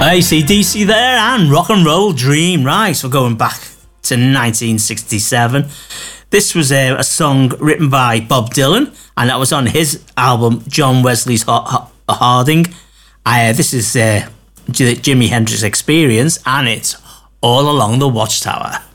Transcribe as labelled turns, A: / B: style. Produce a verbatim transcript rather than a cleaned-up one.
A: A C D C there and Rock and Roll Dream. Right, so going back to nineteen sixty-seven. This was a, a song written by Bob Dylan, and that was on his album John Wesley's Harding. Uh, this is uh, Jimi Hendrix Experience, and it's All Along the Watchtower.